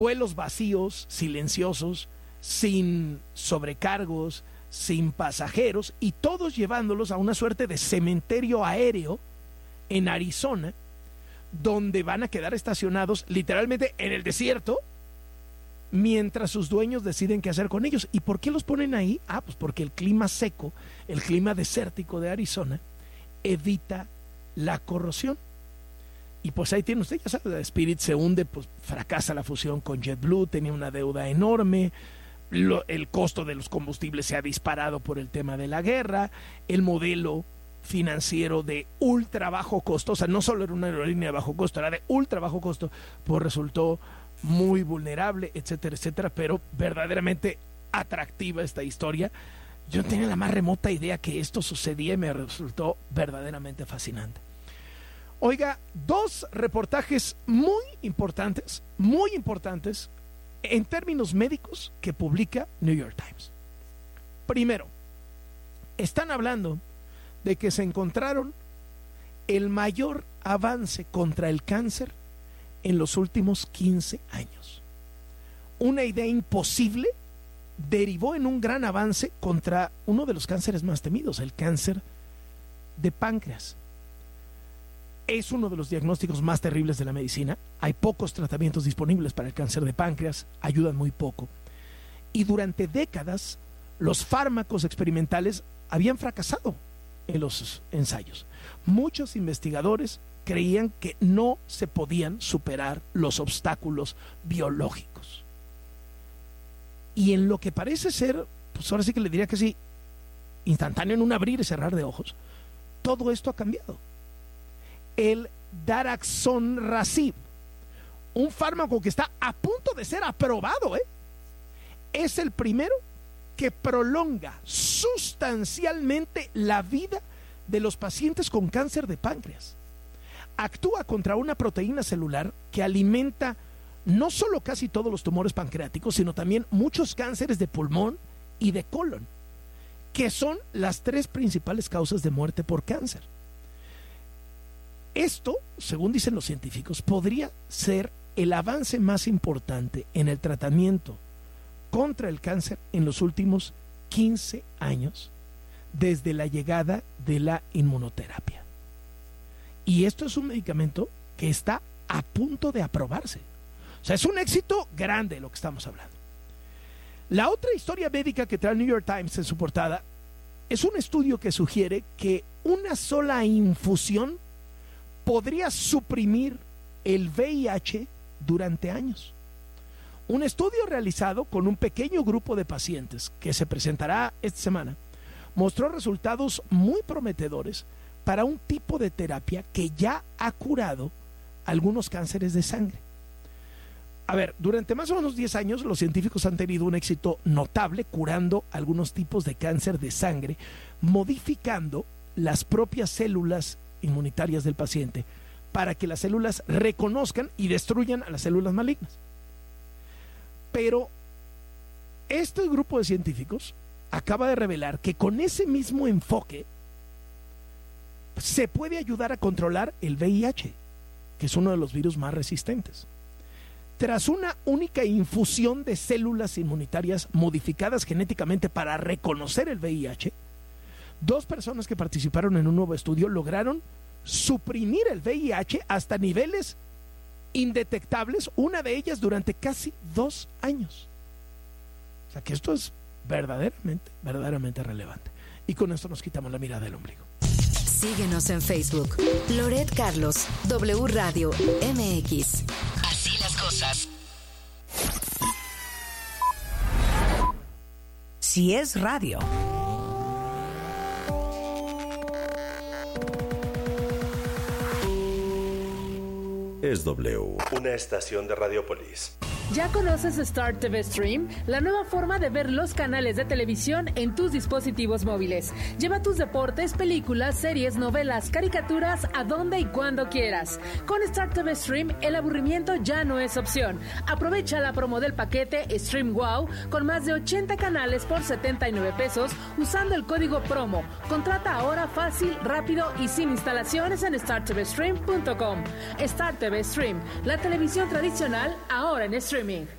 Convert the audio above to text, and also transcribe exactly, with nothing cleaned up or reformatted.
vuelos vacíos, silenciosos, sin sobrecargos, sin pasajeros, y todos llevándolos a una suerte de cementerio aéreo en Arizona, donde van a quedar estacionados literalmente en el desierto mientras sus dueños deciden qué hacer con ellos. ¿Y por qué los ponen ahí? Ah, pues porque el clima seco, el clima desértico de Arizona evita la corrosión. Y pues ahí tiene usted, ya sabe, Spirit se hunde, pues fracasa la fusión con JetBlue, tenía una deuda enorme, lo, el costo de los combustibles se ha disparado por el tema de la guerra, el modelo financiero de ultra bajo costo, o sea, no solo era una aerolínea de bajo costo, era de ultra bajo costo, pues resultó muy vulnerable, etcétera, etcétera, pero verdaderamente atractiva esta historia. Yo no tenía la más remota idea que esto sucedía y me resultó verdaderamente fascinante. Oiga, dos reportajes muy importantes, muy importantes en términos médicos que publica New York Times. Primero, están hablando de que se encontraron el mayor avance contra el cáncer en los últimos quince años. Una idea imposible derivó en un gran avance contra uno de los cánceres más temidos, el cáncer de páncreas. Es uno de los diagnósticos más terribles de la medicina. Hay pocos tratamientos disponibles para el cáncer de páncreas, ayudan muy poco. Y durante décadas, los fármacos experimentales habían fracasado en los ensayos. Muchos investigadores creían que no se podían superar los obstáculos biológicos. Y en lo que parece ser, pues ahora sí que le diría que sí, instantáneo, en un abrir y cerrar de ojos, todo esto ha cambiado. El Daraxonrasib, un fármaco que está a punto de ser aprobado, ¿eh? es el primero que prolonga sustancialmente la vida de los pacientes con cáncer de páncreas. Actúa contra una proteína celular que alimenta no solo casi todos los tumores pancreáticos, sino también muchos cánceres de pulmón y de colon, que son las tres principales causas de muerte por cáncer. Esto, según dicen los científicos, podría ser el avance más importante en el tratamiento contra el cáncer en los últimos quince años, desde la llegada de la inmunoterapia. Y esto es un medicamento que está a punto de aprobarse. O sea, es un éxito grande de lo que estamos hablando. La otra historia médica que trae el New York Times en su portada es un estudio que sugiere que una sola infusión podría suprimir el V I H durante años. Un estudio realizado con un pequeño grupo de pacientes que se presentará esta semana mostró resultados muy prometedores para un tipo de terapia que ya ha curado algunos cánceres de sangre. A ver, durante más o menos diez años los científicos han tenido un éxito notable curando algunos tipos de cáncer de sangre, modificando las propias células inmunitarias del paciente para que las células reconozcan y destruyan a las células malignas. Pero este grupo de científicos acaba de revelar que con ese mismo enfoque se puede ayudar a controlar el V I H, que es uno de los virus más resistentes. Tras una única infusión de células inmunitarias modificadas genéticamente para reconocer el V I H, dos personas que participaron en un nuevo estudio lograron suprimir el V I H hasta niveles indetectables, una de ellas durante casi dos años. O sea que esto es verdaderamente, verdaderamente relevante. Y con esto nos quitamos la mirada del ombligo. Síguenos en Facebook. Loret Carlos, W Radio M X. Así las cosas. Si es radio. Es W, una estación de Radiopolis. ¿Ya conoces Star T V Stream? La nueva forma de ver los canales de televisión en tus dispositivos móviles. Lleva tus deportes, películas, series, novelas, caricaturas a donde y cuando quieras. Con Star T V Stream, el aburrimiento ya no es opción. Aprovecha la promo del paquete Stream Wow con más de ochenta canales por setenta y nueve pesos usando el código promo. Contrata ahora fácil, rápido y sin instalaciones en star t v stream punto com. Star T V Stream, la televisión tradicional ahora en stream. streaming.